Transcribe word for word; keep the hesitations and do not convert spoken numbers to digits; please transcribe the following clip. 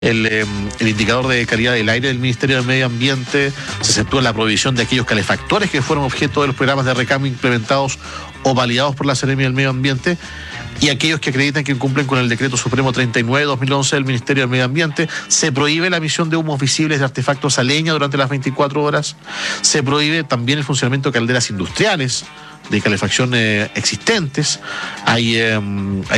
El, eh, el indicador de calidad del aire del Ministerio del Medio Ambiente se exceptúa la prohibición de aquellos calefactores que fueron objeto de los programas de recambio implementados o validados por la Seremia del Medio Ambiente, y aquellos que acreditan que incumplen con el Decreto Supremo treinta y nueve de dos mil once del Ministerio del Medio Ambiente. Se prohíbe la emisión de humos visibles de artefactos a leña durante las veinticuatro horas. Se prohíbe también el funcionamiento de calderas industriales de calefacción eh, existentes. Hay, eh, hay